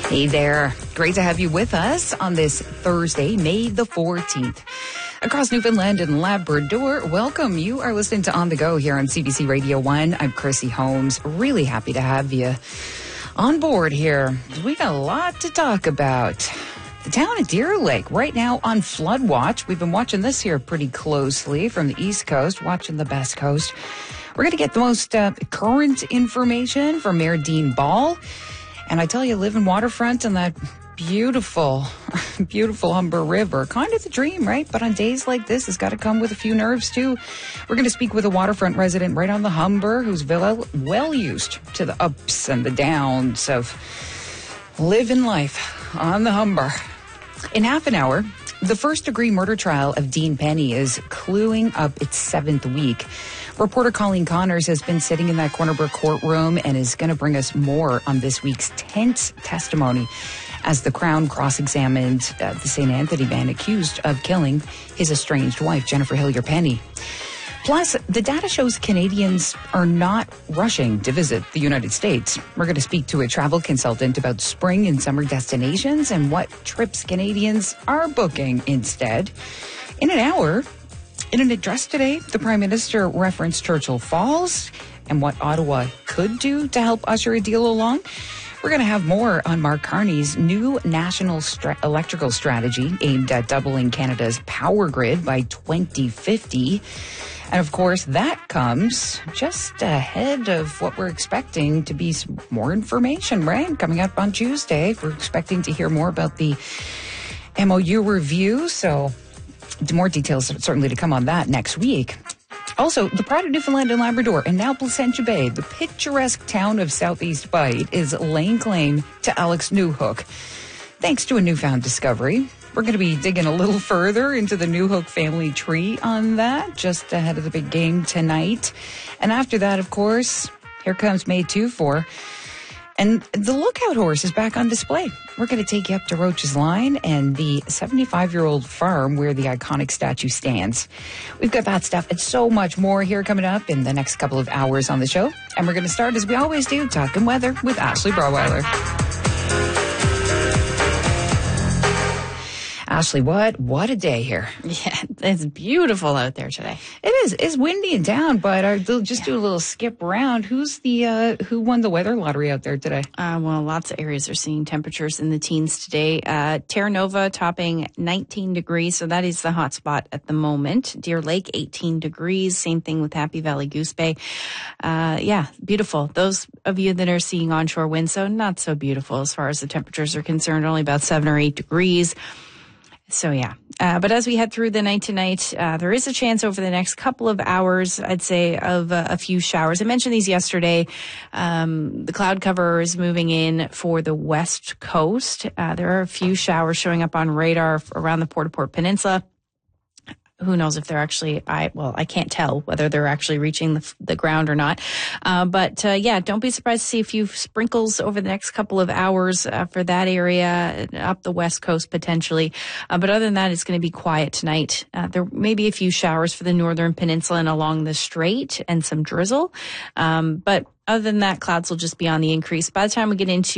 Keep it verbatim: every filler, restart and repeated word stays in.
Hey there. Great to have you with us on this Thursday, May the fourteenth. Across Newfoundland and Labrador, welcome. You are listening to On the Go here on C B C Radio one. I'm Chrissy Holmes. Really happy to have you on board here. We got a lot to talk about. The town of Deer Lake right now on flood watch. We've been watching this here pretty closely from the East Coast, watching the Best Coast. We're going to get the most uh, current information from Mayor Dean Ball. And I tell you, living waterfront on that beautiful, beautiful Humber River, kind of the dream, right? But on days like this, it's got to come with a few nerves, too. We're going to speak with a waterfront resident right on the Humber who's well, well used to the ups and the downs of living life on the Humber. In half an hour, the first-degree murder trial of Dean Penny is cluing up its seventh week. Reporter Colleen Connors has been sitting in that Corner Brook courtroom and is going to bring us more on this week's tense testimony as the Crown cross-examined uh, the Saint Anthony man accused of killing his estranged wife, Jennifer Hillier Penny. Plus, the data shows Canadians are not rushing to visit the United States. We're going to speak to a travel consultant about spring and summer destinations and what trips Canadians are booking instead. In an hour, in an address today, the Prime Minister referenced Churchill Falls and what Ottawa could do to help usher a deal along. We're going to have more on Mark Carney's new national stra- electrical strategy aimed at doubling Canada's power grid by twenty fifty. And of course, that comes just ahead of what we're expecting to be some more information, right? Coming up on Tuesday, we're expecting to hear more about the M O U review. So more details certainly to come on that next week. Also, the pride of Newfoundland and Labrador and now Placentia Bay, the picturesque town of Southeast Bight, is laying claim to Alex Newhook, thanks to a newfound discovery. We're going to be digging a little further into the Newhook family tree on that just ahead of the big game tonight. And after that, of course, here comes May two four. And the Lookout horse is back on display. We're going to take you up to Roach's Line and the seventy-five-year-old farm where the iconic statue stands. We've got that stuff and so much more here coming up in the next couple of hours on the show. And we're going to start, as we always do, talking weather with Ashley Brauweiler. Ashley, what what a day here. Yeah, it's beautiful out there today. It is. It's windy and down, but I'll just yeah. do a little skip around. Who's the uh, who won the weather lottery out there today? Uh, well, lots of areas are seeing temperatures in the teens today. Uh, Terra Nova topping nineteen degrees, so that is the hot spot at the moment. Deer Lake, eighteen degrees. Same thing with Happy Valley Goose Bay. Uh, yeah, beautiful. Those of you that are seeing onshore winds, so not so beautiful as far as the temperatures are concerned, only about seven or eight degrees. So, yeah. Uh, but as we head through the night tonight, uh, there is a chance over the next couple of hours, I'd say, of uh, a few showers. I mentioned these yesterday. Um, the cloud cover is moving in for the west coast. Uh, there are a few showers showing up on radar around the Port-au-Port Peninsula. Who knows if they're actually, I well, I can't tell whether they're actually reaching the, the ground or not. Uh, but, uh, yeah, don't be surprised to see a few sprinkles over the next couple of hours uh, for that area, up the west coast potentially. Uh, but other than that, it's going to be quiet tonight. Uh, there may be a few showers for the northern peninsula and along the strait and some drizzle. Um, but other than that, clouds will just be on the increase. By the time we get into